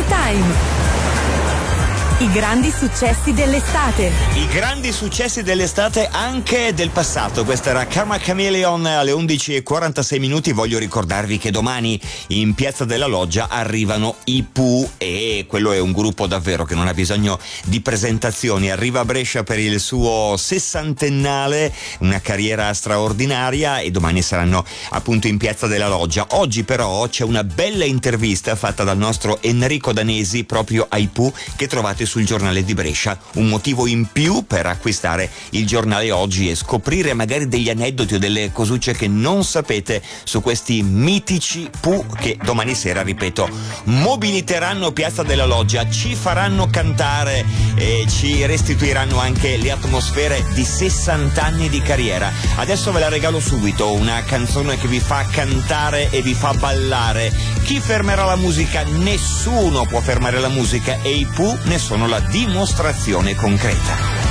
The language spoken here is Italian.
Time. I grandi successi dell'estate. I grandi successi dell'estate anche del passato. Questa era Karma Chameleon alle 11:46. Voglio ricordarvi che domani in Piazza della Loggia arrivano i Pooh, e quello è un gruppo davvero che non ha bisogno di presentazioni. Arriva a Brescia per il suo sessantennale, una carriera straordinaria, e domani saranno appunto in Piazza della Loggia. Oggi però c'è una bella intervista fatta dal nostro Enrico Danesi proprio ai Pooh, che trovate sul giornale di Brescia. Un motivo in più per acquistare il giornale oggi e scoprire magari degli aneddoti o delle cosucce che non sapete su questi mitici Pooh, che domani sera, ripeto, mobiliteranno Piazza della Loggia, ci faranno cantare e ci restituiranno anche le atmosfere di 60 anni di carriera. Adesso ve la regalo subito, una canzone che vi fa cantare e vi fa ballare. Chi fermerà la musica? Nessuno può fermare la musica, e i Pooh ne sono la dimostrazione concreta.